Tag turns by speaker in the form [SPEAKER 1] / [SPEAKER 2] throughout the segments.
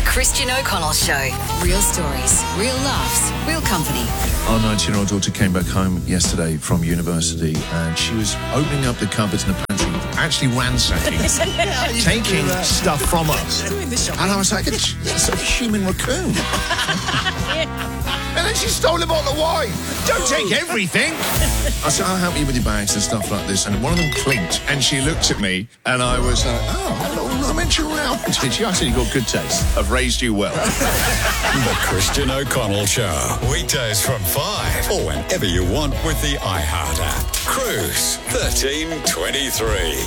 [SPEAKER 1] Christian O'Connell Show. Real stories, real laughs, real company.
[SPEAKER 2] Our 19-year-old daughter came back home yesterday from university and she was opening up the cupboards in the pantry, actually ransacking, taking stuff from us. And I was like, it's a human raccoon. And then she stole a bottle of wine. Don't take everything. I said, I'll help you with your bags and stuff like this. And one of them clinked. And she looked at me and I was like, I meant you around. She actually got good taste. I've raised you well.
[SPEAKER 3] The Christian O'Connell Show. Weekdays from 5 or whenever you want with the iHeart app. Cruise 1323.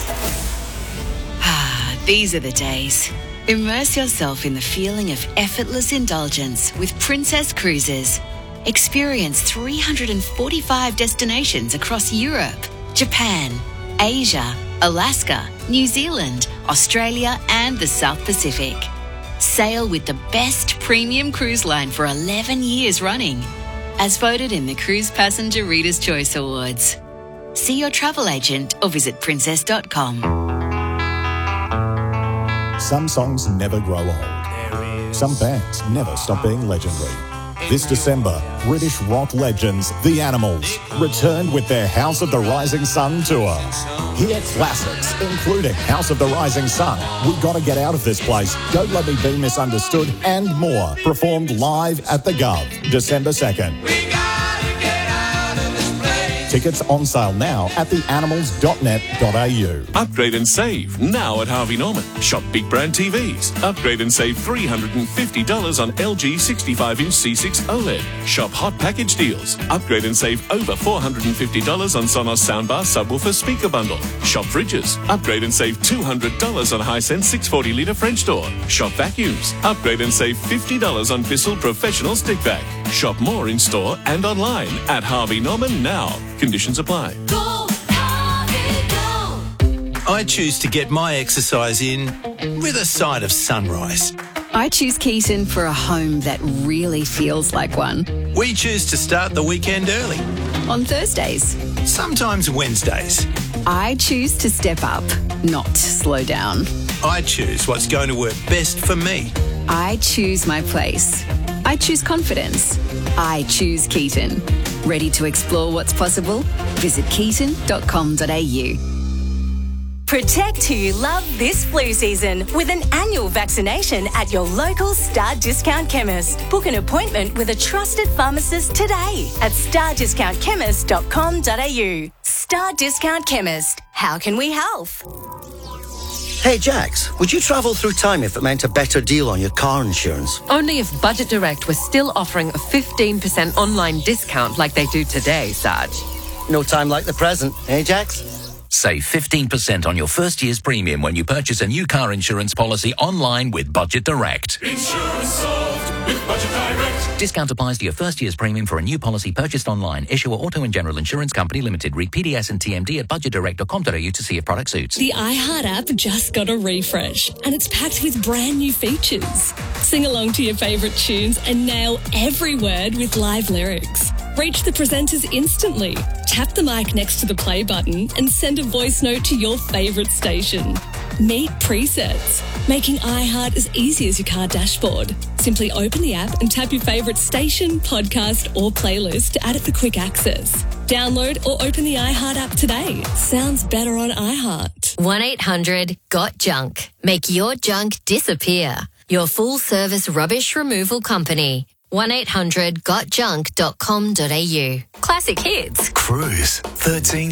[SPEAKER 1] These are the days. Immerse yourself in the feeling of effortless indulgence with Princess Cruises. Experience 345 destinations across Europe, Japan, Asia, Alaska, New Zealand, Australia and the South Pacific. Sail with the best premium cruise line for 11 years running, as voted in the Cruise Passenger Reader's Choice Awards. See your travel agent or visit princess.com.
[SPEAKER 4] Some songs never grow old. Some bands never stop being legendary. This December, British rock legends, The Animals, returned with their House of the Rising Sun tour. Hear classics, including House of the Rising Sun, We Gotta Get Out of This Place, Don't Let Me Be Misunderstood, and more, performed live at the Gov, December 2nd. Tickets on sale now at theanimals.net.au.
[SPEAKER 5] Upgrade and save now at Harvey Norman. Shop big brand TVs. Upgrade and save $350 on LG 65-inch C6 OLED. Shop hot package deals. Upgrade and save over $450 on Sonos soundbar subwoofer speaker bundle. Shop fridges. Upgrade and save $200 on Hisense 640-litre French door. Shop vacuums. Upgrade and save $50 on Bissell Professional Stick Vac. Shop more in store and online at Harvey Norman now. Conditions apply.
[SPEAKER 6] Go, Harvey, go.
[SPEAKER 7] I choose to get my exercise in with a side of sunrise.
[SPEAKER 1] I choose Keaton for a home that really feels like one.
[SPEAKER 7] We choose to start the weekend early.
[SPEAKER 1] On Thursdays,
[SPEAKER 7] Sometimes Wednesdays.
[SPEAKER 1] I choose to step up, not slow down.
[SPEAKER 7] I choose what's going to work best for me.
[SPEAKER 1] I choose my place. I choose confidence. I choose Keaton. Ready to explore what's possible? Visit keaton.com.au.
[SPEAKER 8] Protect who you love this flu season with an annual vaccination at your local Star Discount Chemist. Book an appointment with a trusted pharmacist today at stardiscountchemist.com.au. Star Discount Chemist. How can we help?
[SPEAKER 9] Hey Jax, would you travel through time if it meant a better deal on your car insurance?
[SPEAKER 10] Only if Budget Direct was still offering a 15% online discount like they do today, Sarge.
[SPEAKER 9] No time like the present, eh Jax?
[SPEAKER 11] Save 15% on your first year's premium when you purchase a new car insurance policy online with Budget Direct.
[SPEAKER 3] Insurance solved with Budget Direct.
[SPEAKER 11] Discount applies to your first year's premium for a new policy purchased online. Issuer Auto and General Insurance Company Limited. Read PDS and TMD at budgetdirect.com.au to see if product suits.
[SPEAKER 12] The iHeart app just got a refresh and it's packed with brand new features. Sing along to your favourite tunes and nail every word with live lyrics. Reach the presenters instantly. Tap the mic next to the play button and send a voice note to your favourite station. Meet presets, making iHeart as easy as your car dashboard. Simply open the app and tap your favourite station, podcast or playlist to add it for quick access. Download or open the iHeart app today. Sounds better on iHeart.
[SPEAKER 13] 1-800-GOT-JUNK. Make your junk disappear. Your full-service rubbish removal company. 1-800-GOTJUNK.com.au. Classic hits.
[SPEAKER 3] Cruise 13